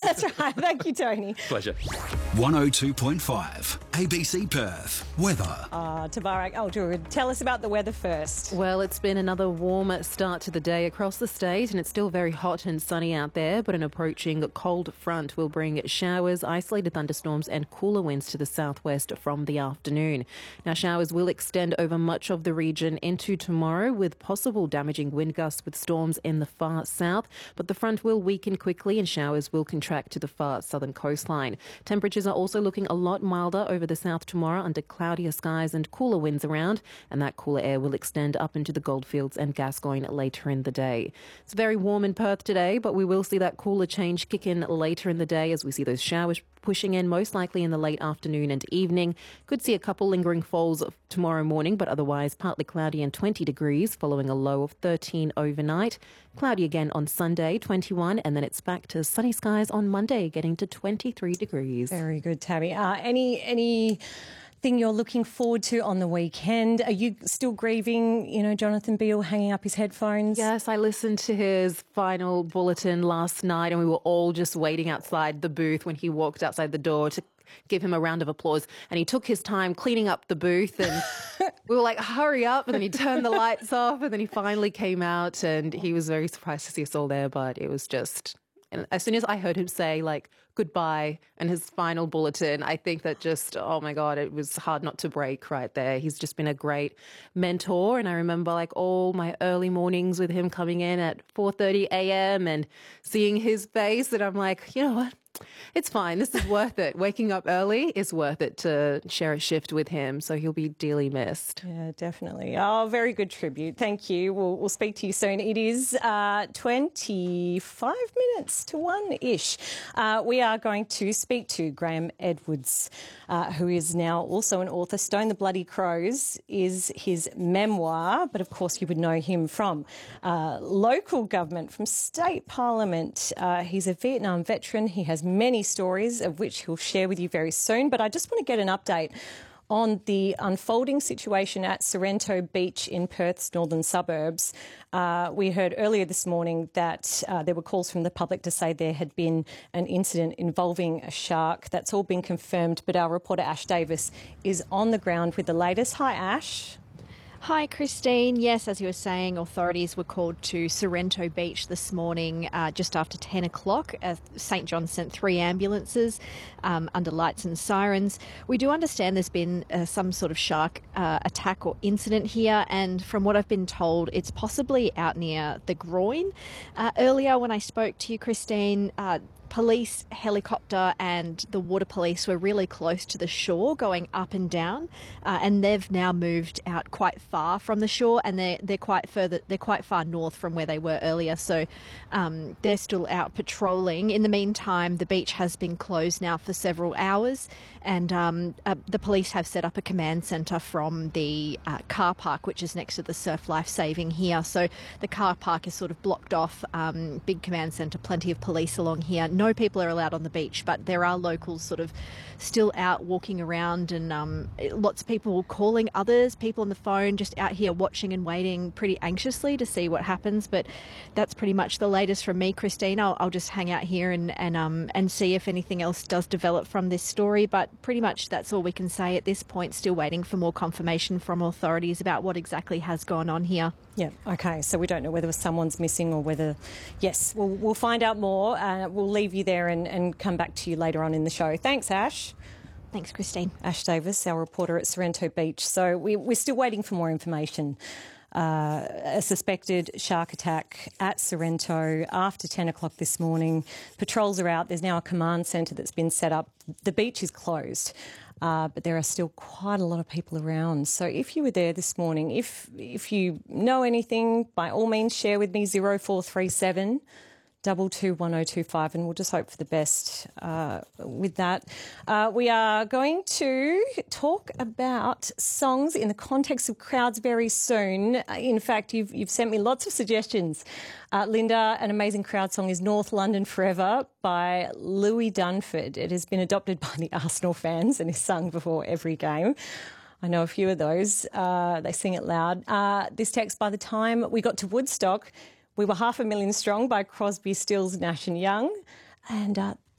That's right. Thank you, Tony. Pleasure. 102.5 ABC Perth. Weather. Tabarak Al-Jurud, tell us about the weather first. Well, it's been another warm start to the day across the state, and it's still very hot and sunny out there, but an approaching cold front will bring showers, isolated thunderstorms and cooler winds to the southwest from the afternoon. Now, showers will extend over much of the region into tomorrow, with possible damaging wind gusts with storms in the far south, but the front will weaken quickly and showers will contract to the far southern coastline. Temperatures are also looking a lot milder over the south tomorrow under cloudier skies and cooler winds around, and that cooler air will extend up into the Goldfields and Gascoyne later in the day. It's very warm in Perth today, but we will see that cooler change kick in later in the day as we see those showers pushing in, most likely in the late afternoon and evening. Could see a couple lingering falls tomorrow morning, but otherwise partly cloudy and 20 degrees, following a low of 13 overnight. Cloudy again on Sunday, 21, and then it's back to sunny skies on Monday, getting to 23 degrees. Very good, Tabby. Anything you're looking forward to on the weekend? Are you still grieving, Jonathan Beale hanging up his headphones? Yes, I listened to his final bulletin last night and we were all just waiting outside the booth when he walked outside the door to give him a round of applause, and he took his time cleaning up the booth and we were like, hurry up, and then he turned the lights off and then he finally came out and he was very surprised to see us all there, but it was just... And as soon as I heard him say, goodbye and his final bulletin, I think that just, oh my God, it was hard not to break right there. He's just been a great mentor. And I remember all my early mornings with him coming in at 4:30 a.m. and seeing his face. And I'm like, you know what? It's fine. This is worth it. Waking up early is worth it to share a shift with him. So he'll be dearly missed. Yeah, definitely. Oh, very good tribute. Thank you. We'll speak to you soon. It is 25 minutes to 1-ish. We are going to speak to Graham Edwards, who is now also an author. Stone the Bloody Crows is his memoir, but of course you would know him from local government, from state parliament. He's a Vietnam veteran. He has many stories of which he'll share with you very soon. But I just want to get an update on the unfolding situation at Sorrento Beach in Perth's northern suburbs. We heard earlier this morning that there were calls from the public to say there had been an incident involving a shark. That's all been confirmed, but our reporter Ash Davis is on the ground with the latest. Hi, Ash. Hi, Christine. Yes, as you were saying, authorities were called to Sorrento Beach this morning just after 10 o'clock. St John sent 3 ambulances under lights and sirens. We do understand there's been some sort of shark attack or incident here, and from what I've been told, it's possibly out near the groin. Earlier when I spoke to you, Christine, police, helicopter and the water police were really close to the shore going up and down, and they've now moved out quite far from the shore, and they're quite far north from where they were earlier, so they're still out patrolling. In the meantime, the beach has been closed now for several hours, and the police have set up a command centre from the car park, which is next to the Surf Life Saving here. So the car park is sort of blocked off, big command centre, plenty of police along here. No people are allowed on the beach, but there are locals sort of still out walking around, and lots of people calling others, people on the phone, just out here watching and waiting pretty anxiously to see what happens. But that's pretty much the latest from me, Christine. I'll just hang out here and see if anything else does develop from this story. But pretty much that's all we can say at this point. Still waiting for more confirmation from authorities about what exactly has gone on here. Yeah, okay, so we don't know whether someone's missing or whether... Yes, we'll find out more. We'll leave you there and come back to you later on in the show. Thanks, Ash. Thanks, Christine. Ash Davis, our reporter at Sorrento Beach. So we're still waiting for more information. A suspected shark attack at Sorrento after 10 o'clock this morning. Patrols are out. There's now a command centre that's been set up. The beach is closed, but there are still quite a lot of people around. So if you were there this morning, if you know anything, by all means share with me, 0437 221025, and we'll just hope for the best with that. We are going to talk about songs in the context of crowds very soon. In fact, you've sent me lots of suggestions. Linda, an amazing crowd song is North London Forever by Louis Dunford. It has been adopted by the Arsenal fans and is sung before every game. I know a few of those. They sing it loud. This text, by the time we got to Woodstock, we were 500,000 strong by Crosby, Stills, Nash and Young. And